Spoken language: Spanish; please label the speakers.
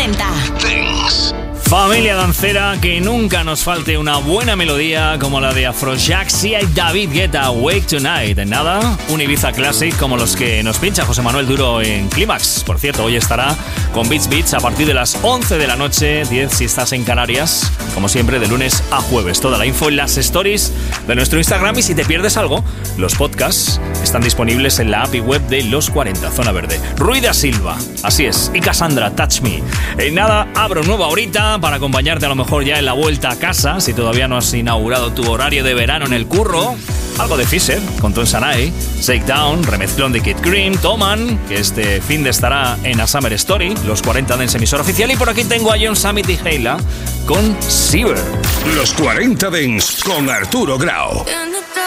Speaker 1: 40.
Speaker 2: Dance.
Speaker 3: Familia dancera, que nunca nos falte una buena melodía como la de Afrojack, Sia y David Guetta, Wake Tonight. En nada, un Ibiza Classic como los que nos pincha José Manuel Duro en Clímax. Por cierto, hoy estará con Beats a partir de las 11 de la noche, 10 si estás en Canarias, como siempre de lunes a jueves. Toda la info en las stories de nuestro Instagram, y si te pierdes algo, los podcasts están disponibles en la app y web de Los 40, Zona Verde. Rui da Silva, así es, y Cassandra, Touch Me. En nada, abro nueva horita para acompañarte a lo mejor ya en la vuelta a casa, si todavía no has inaugurado tu horario de verano en el curro. Algo de Fisher con Tom Sanai, Shakedown, remezclón de Kid Cream, Toman, que este fin de estará en A Summer Story, Los 40 Dance emisora oficial, y por aquí tengo a John Summit y Heila con Siever.
Speaker 2: Los 40 Dance con Arturo Grau.
Speaker 4: In the